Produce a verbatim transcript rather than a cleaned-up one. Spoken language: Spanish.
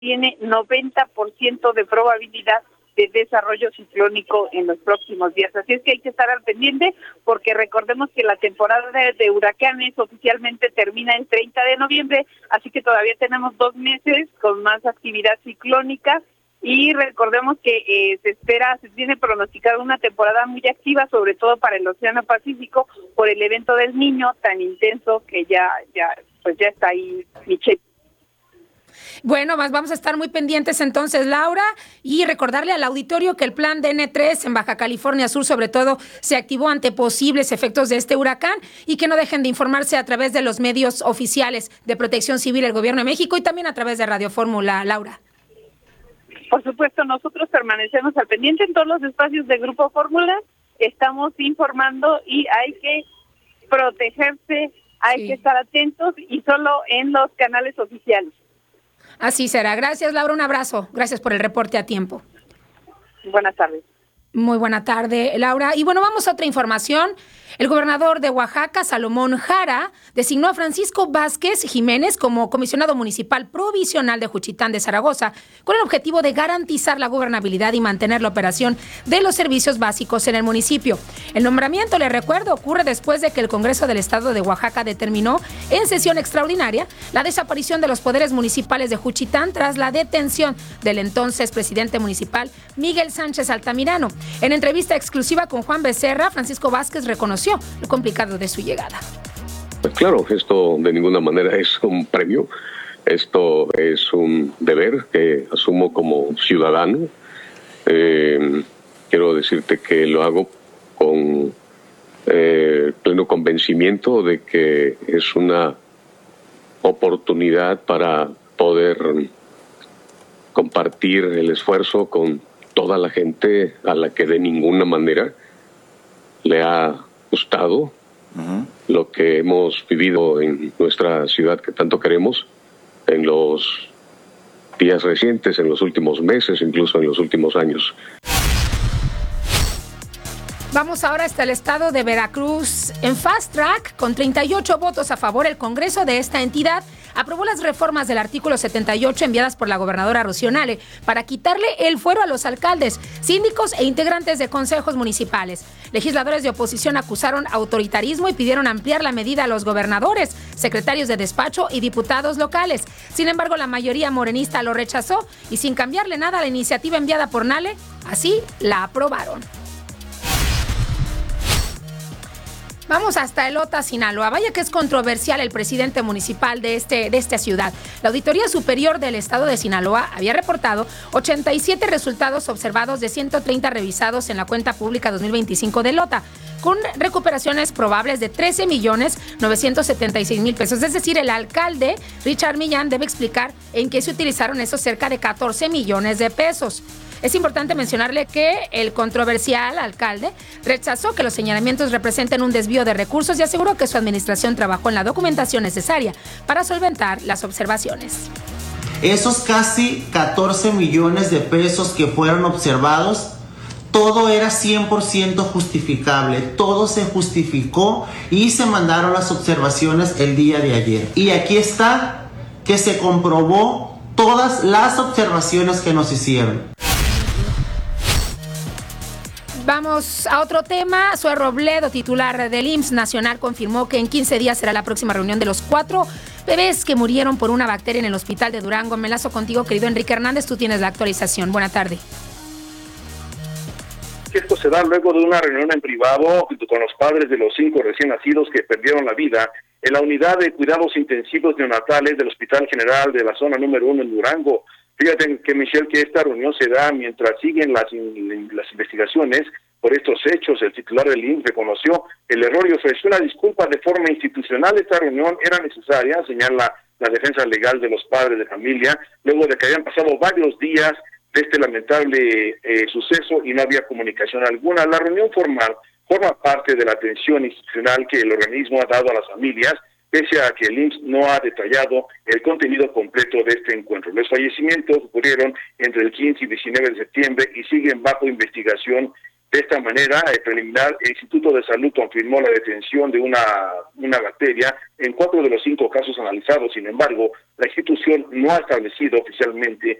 tiene noventa por ciento de probabilidad de desarrollo ciclónico en los próximos días. Así es que hay que estar al pendiente, porque recordemos que la temporada de, de huracanes oficialmente termina el treinta de noviembre, así que todavía tenemos dos meses con más actividad ciclónica, y recordemos que eh, se espera, se tiene pronosticada una temporada muy activa, sobre todo para el Océano Pacífico, por el evento del Niño tan intenso que ya, ya, pues ya está ahí, Michelle. Bueno, más vamos a estar muy pendientes entonces, Laura, y recordarle al auditorio que el plan D N tres en Baja California Sur, sobre todo, se activó ante posibles efectos de este huracán, y que no dejen de informarse a través de los medios oficiales de Protección Civil, el Gobierno de México, y también a través de Radio Fórmula, Laura. Por supuesto, nosotros permanecemos al pendiente en todos los espacios de Grupo Fórmula, estamos informando y hay que protegerse, hay sí. que estar atentos y solo en los canales oficiales. Así será. Gracias, Laura. Un abrazo. Gracias por el reporte a tiempo. Buenas tardes. Muy buena tarde, Laura. Y bueno, vamos a otra información. El gobernador de Oaxaca, Salomón Jara, designó a Francisco Vázquez Jiménez como comisionado municipal provisional de Juchitán de Zaragoza, con el objetivo de garantizar la gobernabilidad y mantener la operación de los servicios básicos en el municipio. El nombramiento, le recuerdo, ocurre después de que el Congreso del Estado de Oaxaca determinó en sesión extraordinaria la desaparición de los poderes municipales de Juchitán tras la detención del entonces presidente municipal Miguel Sánchez Altamirano. En entrevista exclusiva con Juan Becerra, Francisco Vázquez reconoció lo complicado de su llegada. Pues claro, esto de ninguna manera es un premio, esto es un deber que asumo como ciudadano. Eh, quiero decirte que lo hago con eh, pleno convencimiento de que es una oportunidad para poder compartir el esfuerzo con toda la gente a la que de ninguna manera le ha gustado uh-huh. lo que hemos vivido en nuestra ciudad que tanto queremos en los días recientes, en los últimos meses, incluso en los últimos años. Vamos ahora hasta el estado de Veracruz. En Fast Track, con treinta y ocho votos a favor, el Congreso de esta entidad aprobó las reformas del artículo setenta y ocho enviadas por la gobernadora Rocío Nale para quitarle el fuero a los alcaldes, síndicos e integrantes de consejos municipales. Legisladores de oposición acusaron autoritarismo y pidieron ampliar la medida a los gobernadores, secretarios de despacho y diputados locales. Sin embargo, la mayoría morenista lo rechazó y, sin cambiarle nada a la iniciativa enviada por Nale, así la aprobaron. Vamos hasta Elota, Sinaloa. Vaya que es controversial el presidente municipal de, este, de esta ciudad. La Auditoría Superior del Estado de Sinaloa había reportado ochenta y siete resultados observados de ciento treinta revisados en la cuenta pública dos mil veinticinco de Elota, con recuperaciones probables de trece millones novecientos setenta y seis mil pesos. Es decir, el alcalde Richard Millán debe explicar en qué se utilizaron esos cerca de catorce millones de pesos. Es importante mencionarle que el controversial alcalde rechazó que los señalamientos representen un desvío de recursos y aseguró que su administración trabajó en la documentación necesaria para solventar las observaciones. Esos casi catorce millones de pesos que fueron observados, todo era cien por ciento justificable, todo se justificó y se mandaron las observaciones el día de ayer. Y aquí está que se comprobó todas las observaciones que nos hicieron. Vamos a otro tema. Zoe Robledo, titular del I M S S Nacional, confirmó que en quince días será la próxima reunión de los cuatro bebés que murieron por una bacteria en el hospital de Durango. Me enlazo contigo, querido Enrique Hernández. Tú tienes la actualización. Buena tarde. Esto se da luego de una reunión en privado junto con los padres de los cinco recién nacidos que perdieron la vida en la unidad de cuidados intensivos neonatales del Hospital General de la zona número uno en Durango. Fíjate que, Michelle, que esta reunión se da mientras siguen las, las investigaciones por estos hechos. El titular del I M S S reconoció el error y ofreció una disculpa de forma institucional. Esta reunión era necesaria, señala la defensa legal de los padres de familia, luego de que habían pasado varios días de este lamentable eh, suceso y no había comunicación alguna. La reunión formal forma parte de la atención institucional que el organismo ha dado a las familias, pese a que el I M S S no ha detallado el contenido completo de este encuentro. Los fallecimientos ocurrieron entre el quince y diecinueve de septiembre y siguen bajo investigación De esta manera, el preliminar, el Instituto de Salud confirmó la detención de una, una bacteria en cuatro de los cinco casos analizados. Sin embargo, la institución no ha establecido oficialmente